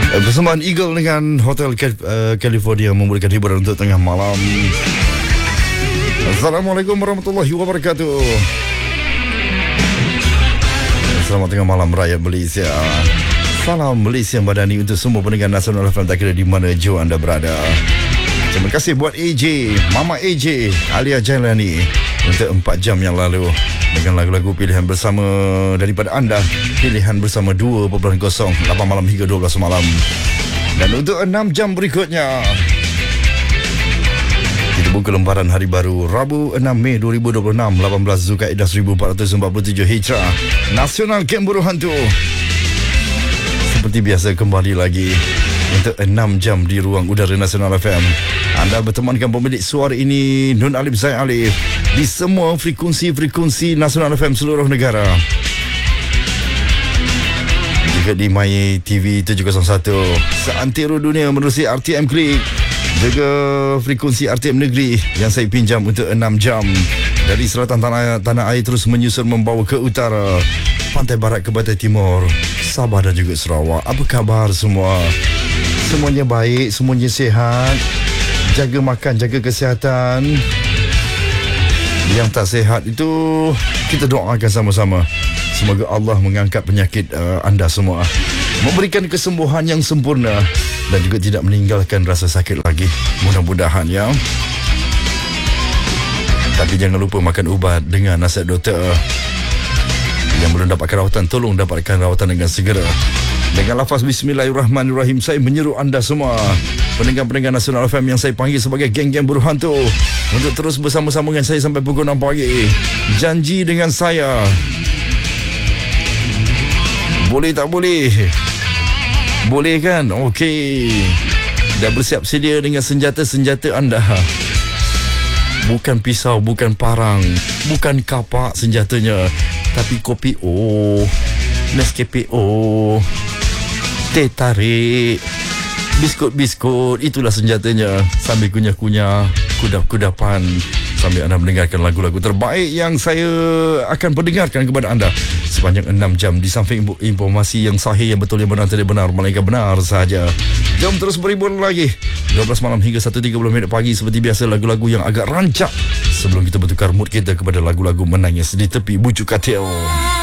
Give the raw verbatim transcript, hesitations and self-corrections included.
Persembahan Eagle dengan Hotel California memberikan hiburan untuk tengah malam. Assalamualaikum warahmatullahi wabarakatuh. Selamat tengah malam rakyat Malaysia. Salam Malaysia Madani untuk semua pendengar Nasional F M, tak kira di mana jua anda berada. Terima kasih buat A J, Mama A J, Alia Jailani untuk empat jam yang lalu dengan lagu-lagu pilihan bersama daripada anda. Pilihan bersama dua perpuluhan kosong lapan malam hingga dua belas malam. Dan untuk enam jam berikutnya kita buka lembaran hari baru Rabu enam Mei dua ribu dua puluh enam, lapan belas Zulkaidah seribu empat ratus empat puluh tujuh Hijrah. Nasional Game Buruh Hantu seperti biasa kembali lagi untuk enam jam di ruang udara Nasional F M. Anda bertemankan pemilik suara ini, Nun Alif Zaid Alif, di semua frekuensi-frekuensi Nasional F M seluruh negara. Juga di My T V tujuh kosong satu, seantero dunia menerusi R T M Klik. Juga frekuensi R T M Negeri yang saya pinjam untuk enam jam. Dari selatan tanah, tanah air terus menyusun membawa ke utara, pantai barat ke pantai timur, Sabah dan juga Sarawak. Apa khabar semua? Semuanya baik, semuanya sihat. Jaga makan, jaga kesihatan. Yang tak sihat itu kita doakan sama-sama. Semoga Allah mengangkat penyakit uh, anda semua, memberikan kesembuhan yang sempurna dan juga tidak meninggalkan rasa sakit lagi. Mudah-mudahan ya. Tapi jangan lupa makan ubat dengan nasihat doktor. Yang belum dapatkan rawatan, tolong dapatkan rawatan dengan segera. Dengan lafaz Bismillahirrahmanirrahim, saya menyeru anda semua, pendengar-pendengar Nasional F M yang saya panggil sebagai geng-geng buruh hantu, untuk terus bersama-sama dengan saya sampai pukul enam pagi. Janji dengan saya. Boleh tak boleh? Boleh kan? Okey. Dah bersiap sedia dengan senjata-senjata anda. Bukan pisau, bukan parang, bukan kapak senjatanya, tapi kopi O, Nescafe O, teh tarik, biskut-biskut, itulah senjatanya. Sambil kunyah-kunyah, kudap-kudapan, sambil anda mendengarkan lagu-lagu terbaik yang saya akan perdengarkan kepada anda sepanjang enam jam. Di samping informasi yang sahih, yang betul, yang benar, tidak benar, melainkan benar sahaja. Jom terus berhibur lagi dua belas malam hingga satu tiga puluh minit pagi. Seperti biasa, lagu-lagu yang agak rancak sebelum kita bertukar mood kita kepada lagu-lagu menangis di tepi bujuk katil.